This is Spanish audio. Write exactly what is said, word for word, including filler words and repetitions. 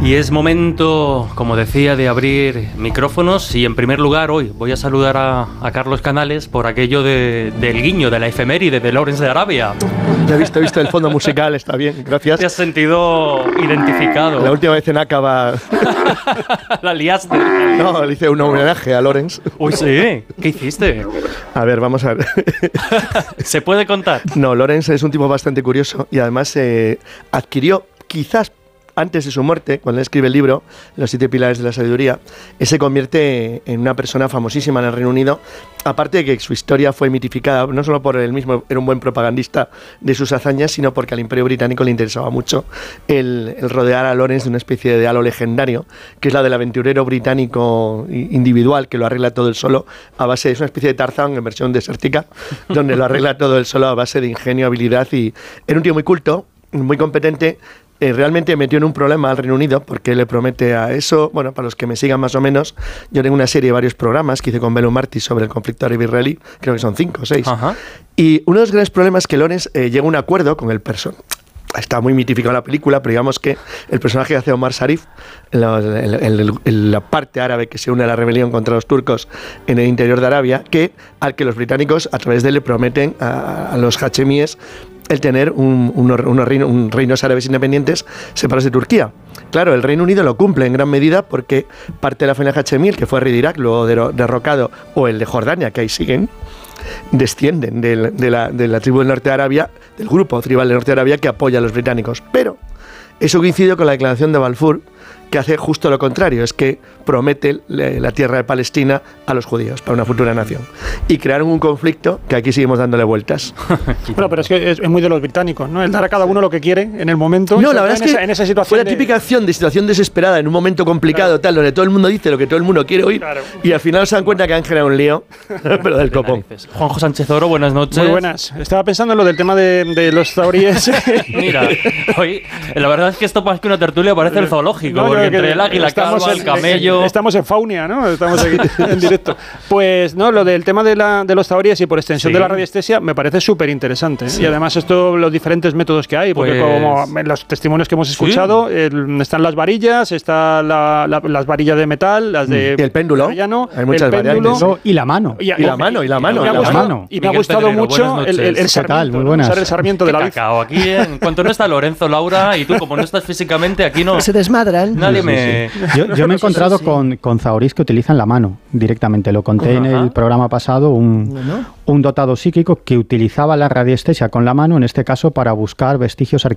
Y es momento, como decía, de abrir micrófonos y en primer lugar hoy voy a saludar a, a Carlos Canales por aquello de, del guiño, de la efeméride de Lawrence de Arabia. Ya he visto, he visto el fondo musical, está bien, gracias. Te has sentido identificado. La última vez en Acaba... La liaste. No, le hice un homenaje a Lawrence. Uy, sí, ¿qué hiciste? A ver, vamos a ver. ¿Se puede contar? No, Lawrence es un tipo bastante curioso y además eh, adquirió, quizás antes de su muerte, cuando él escribe el libro, Los siete pilares de la sabiduría, él se convierte en una persona famosísima en el Reino Unido, aparte de que su historia fue mitificada, no solo por él mismo, era un buen propagandista de sus hazañas, sino porque al Imperio Británico le interesaba mucho el, el rodear a Lawrence de una especie de halo legendario, que es la del aventurero británico individual, que lo arregla todo él solo, a base de, es una especie de Tarzán en versión desértica, donde lo arregla todo él solo a base de ingenio, habilidad, y era un tío muy culto, muy competente. Eh, realmente metió en un problema al Reino Unido porque le promete a eso, bueno, para los que me sigan más o menos, yo tengo una serie de varios programas que hice con Belo Martí sobre el conflicto árabe-israelí, creo que son cinco o seis. Ajá. Y uno de los grandes problemas es que Lawrence eh, llega a un acuerdo con el personaje. Está muy mitificado la película, pero digamos que el personaje que hace Omar Sharif, en la, en, en, en la parte árabe que se une a la rebelión contra los turcos en el interior de Arabia, que al que los británicos a través de él le prometen a, a los hachemíes el tener un, unos, unos reino, un reinos árabes independientes separados de Turquía. Claro, el Reino Unido lo cumple en gran medida porque parte de la familia hachemí, el que fue rey de Irak, luego derrocado, o el de Jordania, que ahí siguen, descienden de, de, la, de la tribu del norte de Arabia, del grupo tribal del norte de Arabia que apoya a los británicos. Pero eso coincide con la declaración de Balfour, que hace justo lo contrario, es que promete la tierra de Palestina a los judíos para una futura nación. Y crearon un conflicto que aquí seguimos dándole vueltas. Bueno, pero es que es, es muy de los británicos, ¿no? El dar a cada uno lo que quiere en el momento. No, la verdad en es que esa, en esa situación fue la de... típica acción de situación desesperada en un momento complicado, claro, tal, donde todo el mundo dice lo que todo el mundo quiere oír, claro, y al final se dan cuenta que han generado un lío, pero del copón. Juanjo Sánchez Oro, buenas noches. Muy buenas. Estaba pensando en lo del tema de, de los zauríes. Mira, hoy la verdad es que esto más que una tertulia parece el zoológico, no, porque entre el águila, estamos calva, en, el camello... Estamos en Faunia, ¿no? Estamos aquí en directo. Pues no, lo del tema de, la, de los zauríes y por extensión sí. de la radiestesia me parece súper interesante. Sí. Y además esto, los diferentes métodos que hay, porque pues... como en los testimonios que hemos escuchado, sí. el, están las varillas, está la, la, las varillas de metal, las de... Y el péndulo. Rellano, hay muchas péndulo, variantes. Y la mano. Y, y la mano, y la mano. Y, y, y, la gustado, mano. y me ha gustado Pedrero, mucho el, el, el sarmiento, muy buenas. Usar el sarmiento de la vid. Aquí, en cuanto no está Lorenzo, Laura, y tú como no estás físicamente, aquí no... Se desmadran. Nadie sí, me... Sí, sí. Yo, yo me he encontrado sí, sí. con, con zaurís que utilizan la mano directamente. Lo conté en el programa pasado, un, bueno. un dotado psíquico que utilizaba la radiestesia con la mano, en este caso para buscar vestigios arqueológicos